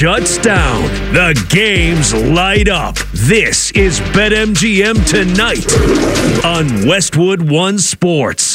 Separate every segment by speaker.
Speaker 1: Shuts down. The games light up. This is BetMGM Tonight on Westwood One Sports.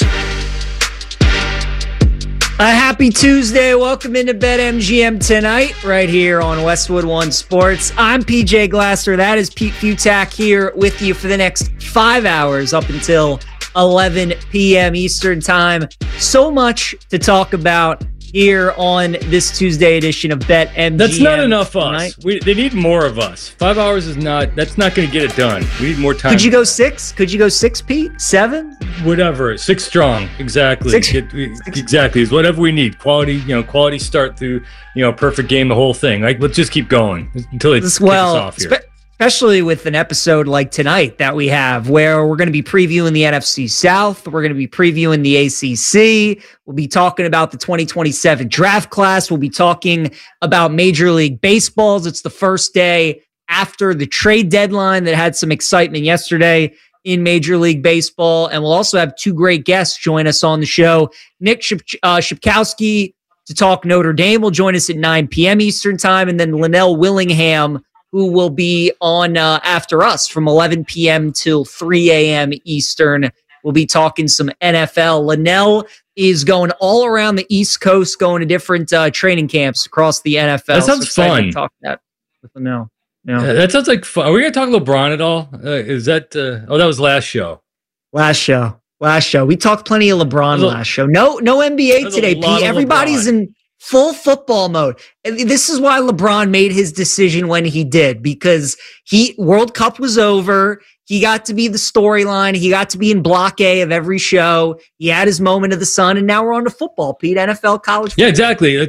Speaker 2: A happy Tuesday. Welcome into BetMGM Tonight right here on Westwood One Sports. I'm PJ Glasser. That is Pete Futak here with you for the next 5 hours up until 11 p.m. Eastern Time. So much to talk about here on this Tuesday edition of BetMGM.
Speaker 3: That's not enough us. They need more of us. 5 hours that's not going to get it done. We need more time.
Speaker 2: Could you go six? Could you go six, Pete? 7?
Speaker 3: Whatever. 6 strong. Exactly. Exactly. It's whatever we need. Quality start through, perfect game, the whole thing. Like, let's just keep going until it kicks us off here.
Speaker 2: Especially with an episode like tonight that we have, where we're going to be previewing the NFC South. We're going to be previewing the ACC. We'll be talking about the 2027 draft class. We'll be talking about Major League Baseball. It's the first day after the trade deadline that had some excitement yesterday in Major League Baseball. And we'll also have 2 great guests join us on the show. Nick Shipkowski to talk Notre Dame will join us at 9 p.m. Eastern Time. And then Linnell Willingham, who will be on after us from 11 p.m. till 3 a.m. Eastern. We'll be talking some NFL. Linnell is going all around the East Coast, going to different training camps across the NFL.
Speaker 3: That sounds fun.
Speaker 2: Talk that with Linnell.
Speaker 3: Yeah, that sounds like fun. Are we going to talk LeBron at all? Is that? That was last show.
Speaker 2: Last show. We talked plenty of LeBron last show. No NBA today, Pete. Everybody's in full football mode. And this is why LeBron made his decision when he did, because World Cup was over. He got to be the storyline. He got to be in block A of every show. He had his moment of the sun, and now we're on to football, Pete. NFL, college football.
Speaker 3: Yeah, exactly.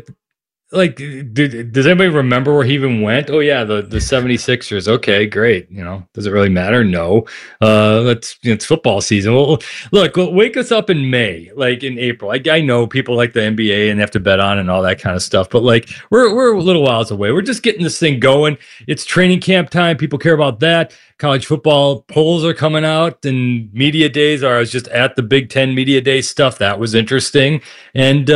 Speaker 3: Does anybody remember where he even went? Oh yeah, the 76ers. Okay, great. Does it really matter? No. It's football season. Well, look, wake us up in May, like in April. I know people like the NBA and have to bet on and all that kind of stuff, but we're a little whiles away. We're just getting this thing going. It's training camp time. People care about that. College football polls are coming out, and media days I was just at the Big Ten media day stuff. That was interesting. And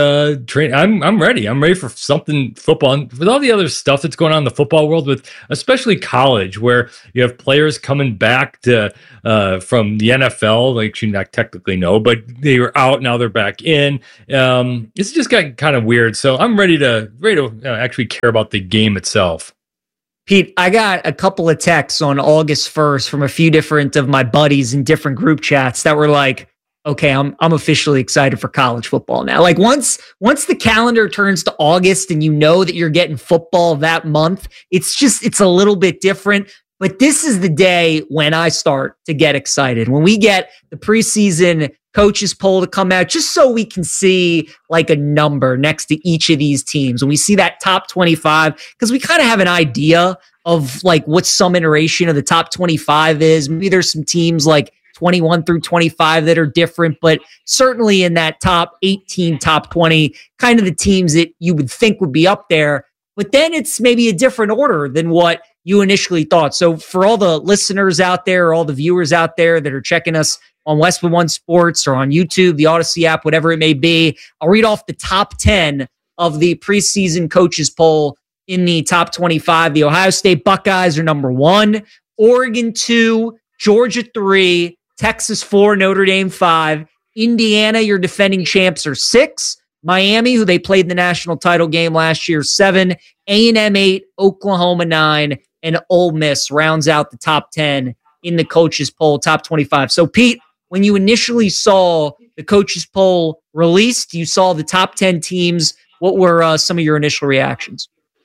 Speaker 3: I'm ready. I'm ready for something football. And with all the other stuff that's going on in the football world, with especially college, where you have players coming back to from the NFL, like you not technically know, but they were out, now they're back in. It's just got kind of weird. So I'm ready to actually care about the game itself.
Speaker 2: Pete, I got a couple of texts on August 1st from a few different of my buddies in different group chats that were like, okay, I'm officially excited for college football now. Like once the calendar turns to August and you know that you're getting football that month, it's a little bit different. But this is the day when I start to get excited. When we get the preseason coaches poll to come out, just so we can see like a number next to each of these teams. When we see that top 25, because we kind of have an idea of like what some iteration of the top 25 is. Maybe there's some teams like 21 through 25 that are different, but certainly in that top 18, top 20, kind of the teams that you would think would be up there. But then it's maybe a different order than what you initially thought. So for all the listeners out there, all the viewers out there that are checking us on Westwood One Sports or on YouTube, the Odyssey app, whatever it may be, I'll read off the top 10 of the preseason coaches poll in the top 25. The Ohio State Buckeyes are number 1, Oregon 2, Georgia 3, Texas 4, Notre Dame 5, Indiana, your defending champs, are 6, Miami, who they played in the national title game last year, 7, A&M 8, Oklahoma 9, and Ole Miss rounds out the top 10 in the coaches poll, top 25. So Pete, when you initially saw the coaches poll released, you saw the top 10 teams. What were some of your initial reactions?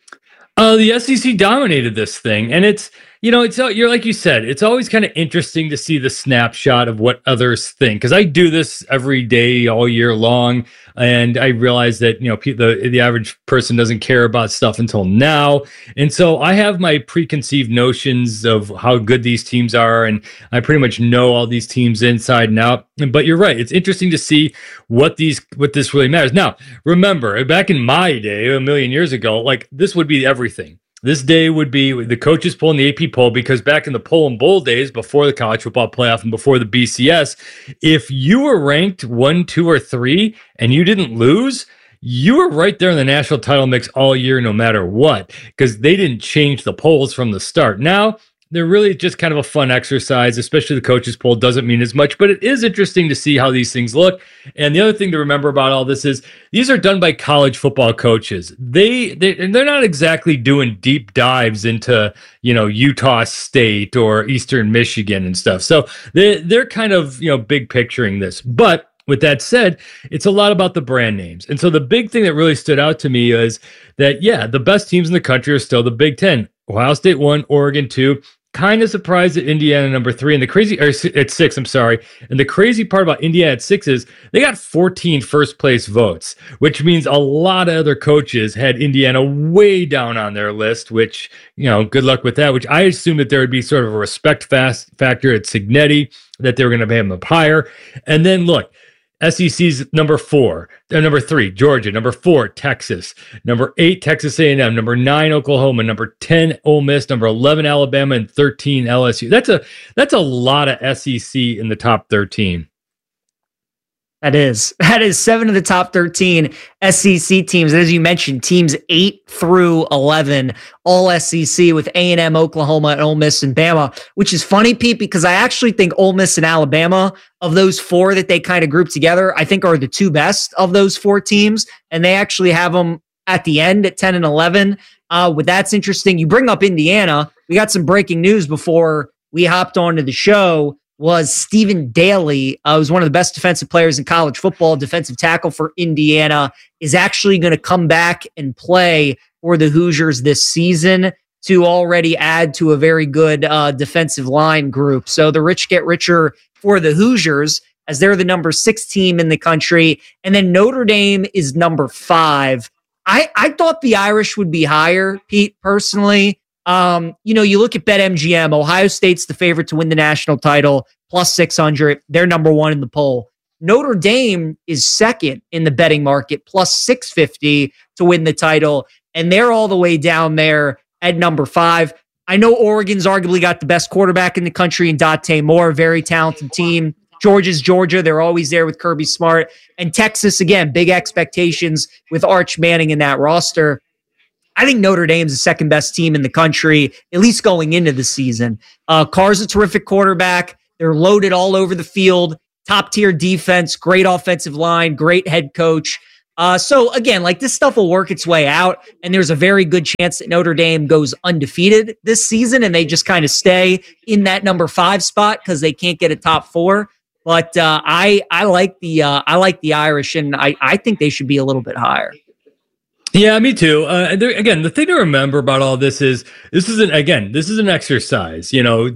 Speaker 3: The SEC dominated this thing, and you're like you said, it's always kind of interesting to see the snapshot of what others think, because I do this every day, all year long, and I realize that the average person doesn't care about stuff until now, and so I have my preconceived notions of how good these teams are, and I pretty much know all these teams inside and out. But you're right; it's interesting to see what this really matters. Now, remember, back in my day, a million years ago, like this would be everything. This day would be the coaches poll and the AP poll, because back in the poll and bowl days, before the college football playoff and before the BCS, if you were ranked 1, 2, or 3 and you didn't lose, you were right there in the national title mix all year, no matter what, because they didn't change the polls from the start. Now, they're really just kind of a fun exercise, especially the coaches poll doesn't mean as much, but it is interesting to see how these things look. And the other thing to remember about all this is these are done by college football coaches. They're not exactly doing deep dives into, Utah State or Eastern Michigan and stuff. So they're kind of, big picturing this. But with that said, it's a lot about the brand names. And so the big thing that really stood out to me is that, the best teams in the country are still the Big Ten. Ohio State 1, Oregon 2. Kind of surprised at Indiana number 3. And at 6, I'm sorry. And the crazy part about Indiana at 6 is they got 14 first place votes, which means a lot of other coaches had Indiana way down on their list, which, good luck with that, which I assumed that there would be sort of a respect factor at Cignetti, that they were going to pay him up higher. And then look, SEC's number 3, Georgia. Number 4, Texas. Number 8, Texas A&M. Number 9, Oklahoma. Number 10, Ole Miss. Number 11, Alabama, and 13, LSU. That's a lot of SEC in the top 13.
Speaker 2: That is 7 of the top 13 SEC teams. And as you mentioned, teams 8 through 11, all SEC with A&M, Oklahoma, and Ole Miss and Bama, which is funny, Pete, because I actually think Ole Miss and Alabama, of those 4 that they kind of group together, I think are the 2 best of those 4 teams. And they actually have them at the end at 10 and 11. That's interesting. You bring up Indiana. We got some breaking news before we hopped onto the show. Was Stephen Daly, who's one of the best defensive players in college football, defensive tackle for Indiana, is actually going to come back and play for the Hoosiers this season to already add to a very good defensive line group. So the rich get richer for the Hoosiers as they're the number 6 team in the country. And then Notre Dame is number 5. I thought the Irish would be higher, Pete, personally. You look at BetMGM, Ohio State's the favorite to win the national title, plus 600. They're number 1 in the poll. Notre Dame is second in the betting market, plus 650 to win the title. And they're all the way down there at number 5. I know Oregon's arguably got the best quarterback in the country in Dante Moore, very talented team. Georgia's Georgia. They're always there with Kirby Smart. And Texas, again, big expectations with Arch Manning in that roster. I think Notre Dame's the second best team in the country, at least going into the season. Carr's a terrific quarterback. They're loaded all over the field. Top tier defense, great offensive line, great head coach. So again, this stuff will work its way out. And there's a very good chance that Notre Dame goes undefeated this season and they just kind of stay in that number 5 spot because they can't get a top 4. But I like the Irish, and I think they should be a little bit higher.
Speaker 3: Yeah, me too. Again, the thing to remember about all this is this is an exercise.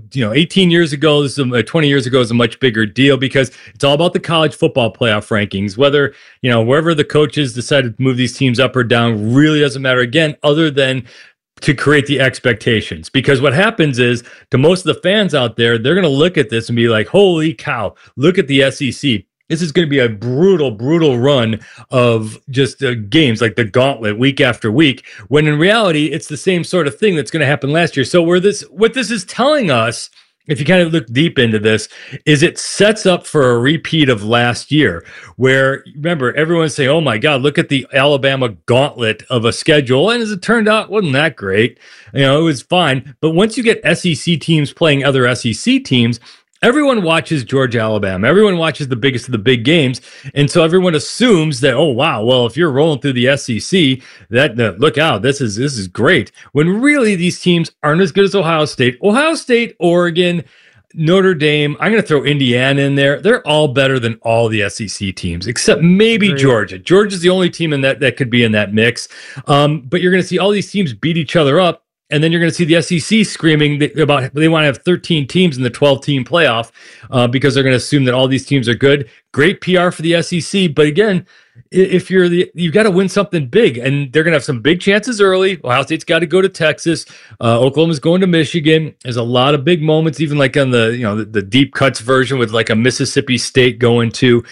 Speaker 3: 18 years ago, 20 years ago is a much bigger deal because it's all about the college football playoff rankings. Whether wherever the coaches decided to move these teams up or down really doesn't matter. Again, other than to create the expectations, because what happens is to most of the fans out there, they're going to look at this and be like, "Holy cow! Look at the SEC." This is going to be a brutal, brutal run of just games like the gauntlet week after week, when in reality, it's the same sort of thing that's going to happen last year. So what this is telling us, if you kind of look deep into this, is it sets up for a repeat of last year, where, remember, everyone's saying, oh my God, look at the Alabama gauntlet of a schedule. And as it turned out, wasn't that great. It was fine. But once you get SEC teams playing other SEC teams, everyone watches Georgia, Alabama. Everyone watches the biggest of the big games. And so everyone assumes that, oh, wow, well, if you're rolling through the SEC, look out, this is great. When really these teams aren't as good as Ohio State. Ohio State, Oregon, Notre Dame, I'm going to throw Indiana in there. They're all better than all the SEC teams, except maybe Georgia. Georgia's the only team in that could be in that mix. But you're going to see all these teams beat each other up. And then you're going to see the SEC screaming about they want to have 13 teams in the 12-team playoff because they're going to assume that all these teams are good. Great PR for the SEC, but again, if you've got to win something big, and they're going to have some big chances early. Ohio State's got to go to Texas. Oklahoma's going to Michigan. There's a lot of big moments, even like on the deep cuts version with like a Mississippi State going to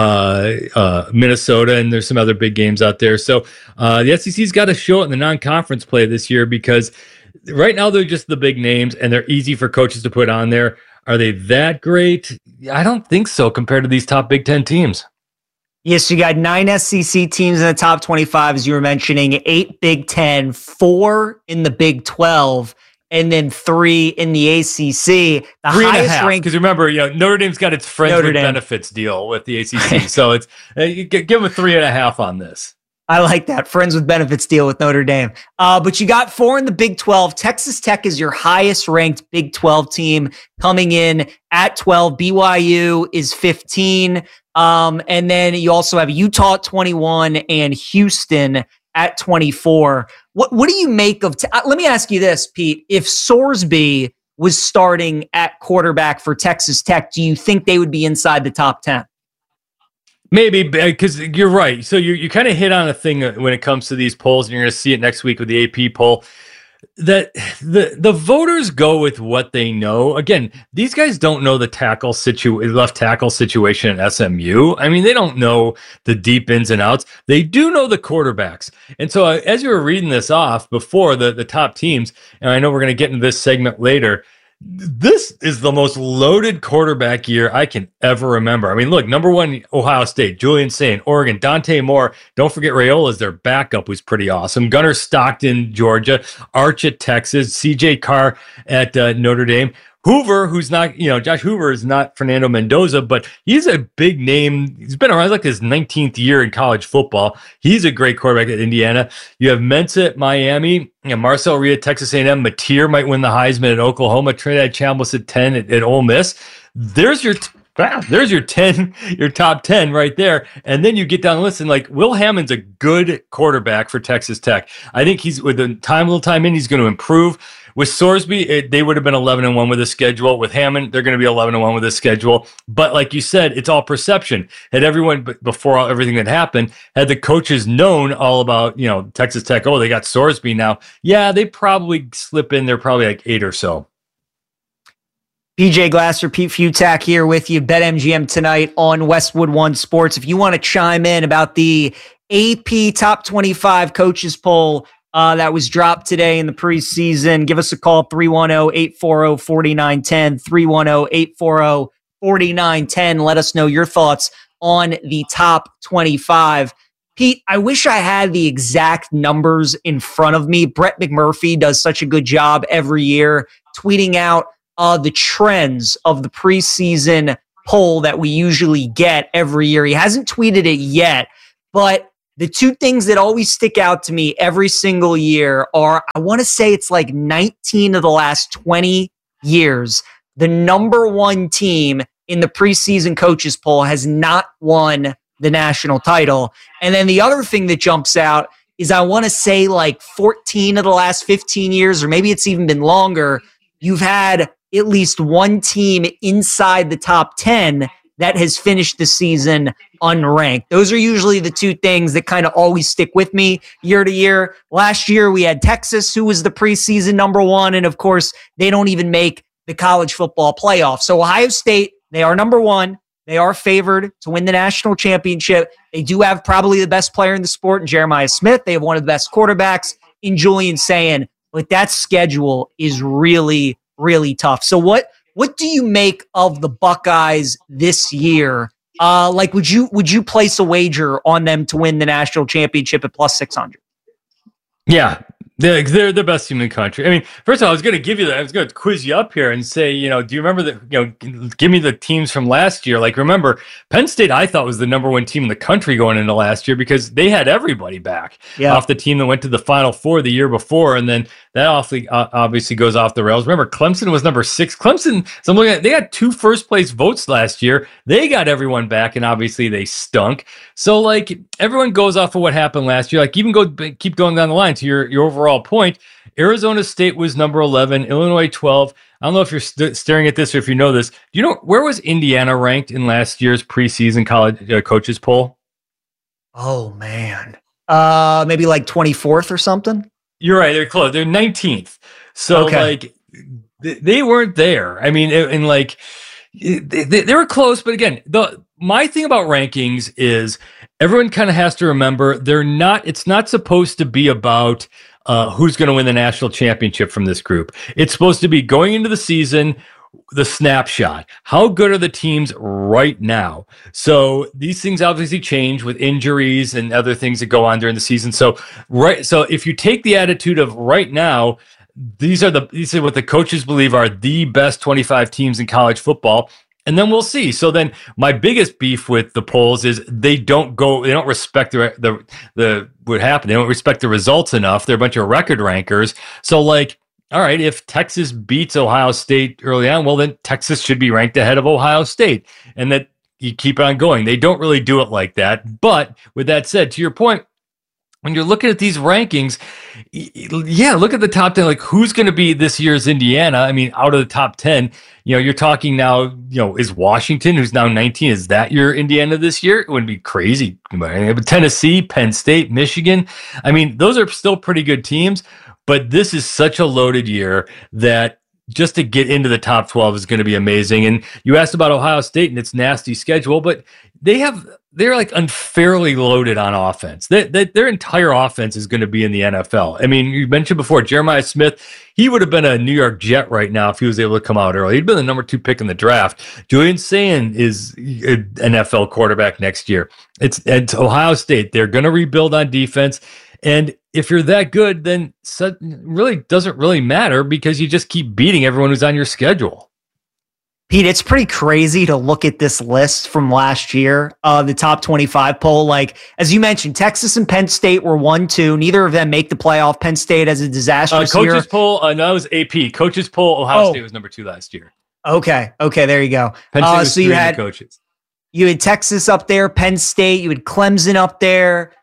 Speaker 3: Minnesota, and there's some other big games out there. So the SEC's got to show it in the non-conference play this year, because right now they're just the big names and they're easy for coaches to put on there. Are they that great? I don't think so compared to these top Big Ten teams.
Speaker 2: Yes, you got 9 SEC teams in the top 25, as you were mentioning, 8 Big Ten, 4 in the Big 12, and then 3 in the ACC. The
Speaker 3: 3.5, because remember, Notre Dame's got its friends with benefits deal with the ACC, so it's you give them a 3.5 on this.
Speaker 2: I like that. Friends with benefits deal with Notre Dame. But you got 4 in the Big 12. Texas Tech is your highest ranked Big 12 team coming in at 12. BYU is 15. And then you also have Utah at 21 and Houston at 24. What do you make of let me ask you this, Pete. If Sorsby was starting at quarterback for Texas Tech, do you think they would be inside the top 10?
Speaker 3: Maybe, because you're right. So you kind of hit on a thing when it comes to these polls, and you're going to see it next week with the AP poll, that the voters go with what they know. Again, these guys don't know the left tackle situation at SMU. I mean, they don't know the deep ins and outs. They do know the quarterbacks. And so as you were reading this off before, the top teams, and I know we're going to get into this segment later, this is the most loaded quarterback year I can ever remember. I mean, look, number 1, Ohio State, Julian Saint, Oregon, Dante Moore. Don't forget Raiola's their backup, who's pretty awesome. Gunnar Stockton, Georgia. Arch at Texas. CJ Carr at Notre Dame. Hoover, who's not, Josh Hoover is not Fernando Mendoza, but he's a big name. He's been around like his 19th year in college football. He's a great quarterback at Indiana. You have Mensah at Miami, Marcel Rhea at Texas A&M. Mateer might win the Heisman at Oklahoma. Trinidad Chambliss at 10 at Ole Miss. There's your top 10 right there. And then you get down the list, and like Will Hammond's a good quarterback for Texas Tech. I think he's with a little time in, he's going to improve. With Sorsby, they would have been 11-1 with his schedule. With Hammond, they're going to be 11-1 with his schedule. But like you said, it's all perception. Had everyone, before everything that happened, had the coaches known all about, Texas Tech, they got Sorsby now. Yeah, they probably slip in. They're probably like 8 or so.
Speaker 2: PJ Glasser, Pete Futak here with you. BetMGM tonight on Westwood One Sports. If you want to chime in about the AP Top 25 Coaches Poll, that was dropped today in the preseason, give us a call, 310-840-4910, 310-840-4910. Let us know your thoughts on the top 25. Pete, I wish I had the exact numbers in front of me. Brett McMurphy does such a good job every year tweeting out the trends of the preseason poll that we usually get every year. He hasn't tweeted it yet, but the 2 things that always stick out to me every single year are, I want to say it's like 19 of the last 20 years, the number 1 team in the preseason coaches poll has not won the national title. And then the other thing that jumps out is, I want to say like 14 of the last 15 years, or maybe it's even been longer, you've had at least 1 team inside the top 10 that has finished the season unranked. Those are usually the 2 things that kind of always stick with me year to year. Last year, we had Texas, who was the preseason number 1. And of course, they don't even make the college football playoff. So Ohio State, they are number 1. They are favored to win the national championship. They do have probably the best player in the sport in Jeremiah Smith. They have one of the best quarterbacks in Julian Sayin, but that schedule is really, really tough. So what do you make of the Buckeyes this year? Would you place a wager on them to win the national championship at plus 600?
Speaker 3: Yeah, they're the best team in the country. I mean, first of all, I was going to quiz you up here and say, do you remember give me the teams from last year? Like, remember, Penn State, I thought was the number 1 team in the country going into last year because they had everybody back off the team that went to the Final Four the year before. And then that obviously goes off the rails. Remember, Clemson was number 6. Clemson, so I'm looking at, they got 2 first-place votes last year. They got everyone back, and obviously they stunk. So, like, everyone goes off of what happened last year. Like, keep going down the line to your overall point. Arizona State was number 11, Illinois 12. I don't know if you're staring at this or if you know this. Do you know where was Indiana ranked in last year's preseason college coaches poll?
Speaker 2: Oh, man. Maybe like 24th or something?
Speaker 3: You're right. They're close. They're 19th. So, like, they weren't there. I mean, they were close. But again, my thing about rankings is everyone kind of has to remember it's not supposed to be about who's going to win the national championship from this group. It's supposed to be going into the season, the snapshot. How good are the teams right now? So these things obviously change with injuries and other things that go on during the season. So if you take the attitude of right now, these are what the coaches believe are the best 25 teams in college football. And then we'll see. So then my biggest beef with the polls is they don't respect the what happened. They don't respect the results enough. They're a bunch of record rankers. So like, all right, if Texas beats Ohio State early on, well, then Texas should be ranked ahead of Ohio State, and that you keep on going. They don't really do it like that. But with that said, to your point, when you're looking at these rankings, yeah, look at the top 10. Like, who's going to be this year's Indiana? I mean, out of the top 10, you're talking now, is Washington, who's now 19, is that your Indiana this year? It would be crazy. But Tennessee, Penn State, Michigan. I mean, those are still pretty good teams. But this is such a loaded year that just to get into the top 12 is going to be amazing. And you asked about Ohio State and its nasty schedule, but they're like unfairly loaded on offense. Their entire offense is going to be in the NFL. I mean, you mentioned before, Jeremiah Smith, he would have been a New York Jet right now if he was able to come out early. He'd been the number 2 pick in the draft. Julian Sayin is an NFL quarterback next year. It's Ohio State. They're going to rebuild on defense. And if you're that good, then it really doesn't really matter because you just keep beating everyone who's on your schedule.
Speaker 2: Pete, it's pretty crazy to look at this list from last year, the top 25 poll. Like, as you mentioned, Texas and Penn State were 1-2. Neither of them make the playoff. Penn State has a disastrous year.
Speaker 3: Coaches poll, no, it was AP. Coaches poll, Ohio State was number 2 last year.
Speaker 2: Okay, there you go.
Speaker 3: Penn State was 3 new coaches.
Speaker 2: You had Texas up there, Penn State. You had Clemson up there.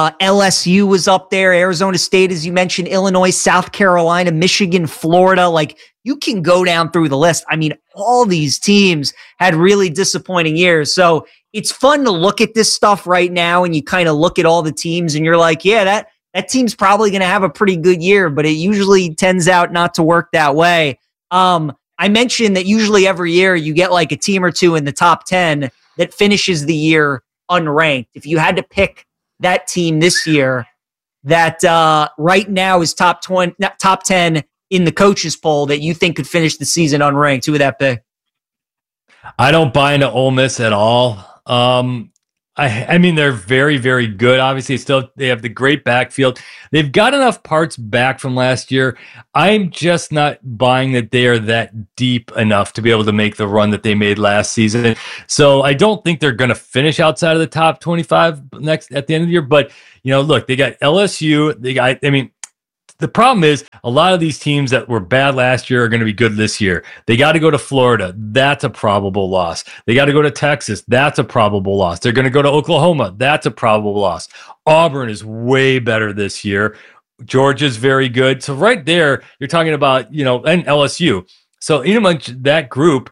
Speaker 2: LSU was up there, Arizona State, as you mentioned, Illinois, South Carolina, Michigan, Florida. Like, you can go down through the list. I mean, all these teams had really disappointing years. So it's fun to look at this stuff right now, and you kind of look at all the teams and you're like, yeah, that team's probably going to have a pretty good year, but it usually tends out not to work that way. I mentioned that usually every year you get like a team or two in the top 10 that finishes the year unranked. If you had to pick that team this year that right now is top 10 in the coaches poll that you think could finish the season unranked, who would that be?
Speaker 3: I don't buy into Ole Miss at all. I mean, they're very, very good. Obviously, they have the great backfield. They've got enough parts back from last year. I'm just not buying that they are that deep enough to be able to make the run that they made last season. So I don't think they're going to finish outside of the top 25 at the end of the year. But, look, they got LSU. The problem is a lot of these teams that were bad last year are going to be good this year. They got to go to Florida. That's a probable loss. They got to go to Texas. That's a probable loss. They're going to go to Oklahoma. That's a probable loss. Auburn is way better this year. Georgia's very good. So right there, you're talking about, and LSU. So among that group,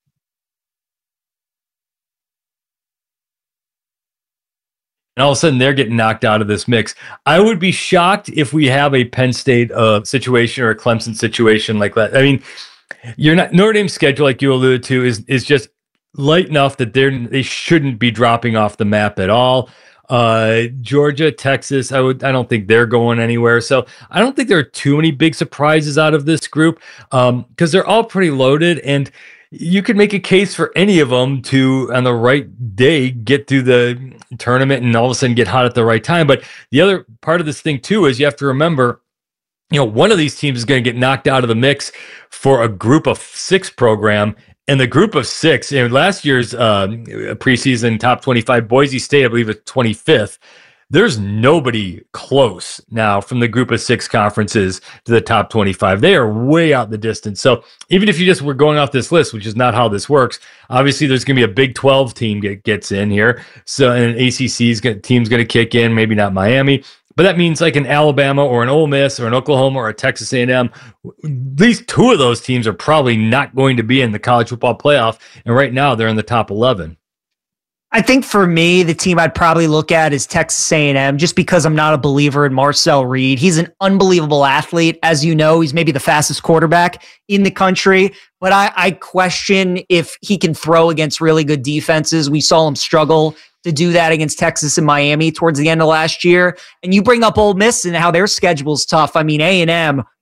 Speaker 3: and all of a sudden they're getting knocked out of this mix. I would be shocked if we have a Penn State situation or a Clemson situation like that. I mean, Notre Dame's schedule, like you alluded to, is just light enough that they shouldn't be dropping off the map at all. Georgia, Texas, I don't think they're going anywhere. So I don't think there are too many big surprises out of this group because they're all pretty loaded, and you could make a case for any of them to, on the right day, get through the tournament and all of a sudden get hot at the right time. But the other part of this thing, too, is you have to remember, one of these teams is going to get knocked out of the mix for a group of 6 program. And the group of 6, last year's preseason top 25, Boise State, I believe, is 25th. There's nobody close now from the group of 6 conferences to the top 25. They are way out the distance. So even if you just were going off this list, which is not how this works, obviously there's going to be a Big 12 team gets in here. So an ACC's team's going to kick in, maybe not Miami. But that means like an Alabama or an Ole Miss or an Oklahoma or a Texas A&M, at least 2 of those teams are probably not going to be in the college football playoff. And right now they're in the top 11.
Speaker 2: I think for me, the team I'd probably look at is Texas A&M, just because I'm not a believer in Marcel Reed. He's an unbelievable athlete. As you know, he's maybe the fastest quarterback in the country, but I question if he can throw against really good defenses. We saw him struggle to do that against Texas and Miami towards the end of last year. And you bring up Ole Miss and how their schedule's tough. I mean, A&M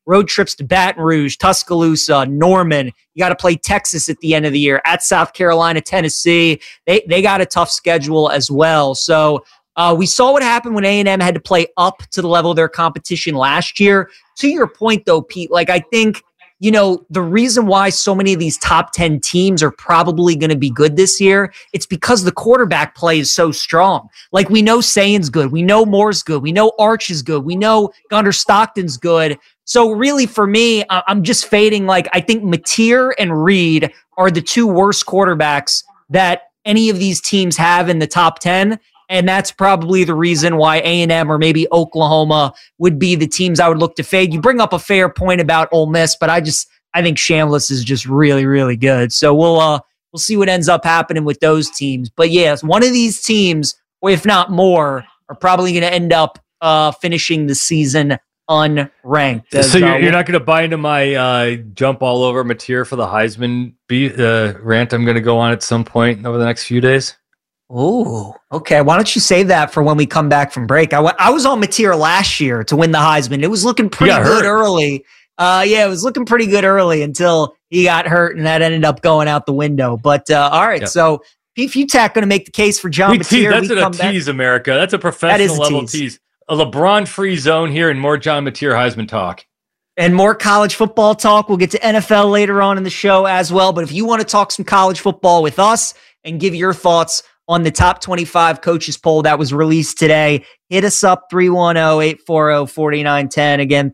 Speaker 2: road trips to Baton Rouge, Tuscaloosa, Norman. You got to play Texas at the end of the year, at South Carolina, Tennessee. They got a tough schedule as well. So we saw what happened when A&M had to play up to the level of their competition last year. To your point, though, Pete, like I think, you know, the reason why so many of these top 10 teams are probably going to be good this year, it's because the quarterback play is so strong. Like we know Sayan's good. We know Moore's good. We know Arch is good. We know Gunnar Stockton's good. So really for me, I'm just fading. Like I think Mateer and Reed are the two worst quarterbacks that any of these teams have in the top 10. And that's probably the reason why A&M or maybe Oklahoma would be the teams I would look to fade. You bring up a fair point about Ole Miss, but I think Chambliss is just really, really good. So we'll see what ends up happening with those teams. But yes, one of these teams, or if not more, are probably going to end up finishing the season unranked.
Speaker 3: So you're not going to buy into my jump all over Mateer for the Heisman rant I'm going to go on at some point over the next few days?
Speaker 2: Oh, okay. Why don't you save that for when we come back from break? I was on Mateer last year to win the Heisman. It was looking pretty good early. It was looking pretty good early until he got hurt, and that ended up going out the window. But all right, so Pete Futak going to make the case for John Mateer.
Speaker 3: That's a tease, America. That's a professional level tease. A LeBron-free zone here and more John Mateer Heisman talk.
Speaker 2: And more college football talk. We'll get to NFL later on in the show as well. But if you want to talk some college football with us and give your thoughts on the top 25 coaches poll that was released today, hit us up 310-840-4910. Again,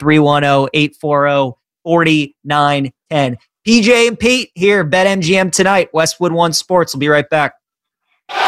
Speaker 2: 310-840-4910. PJ and Pete here, BetMGM tonight, Westwood One Sports. We'll be right back.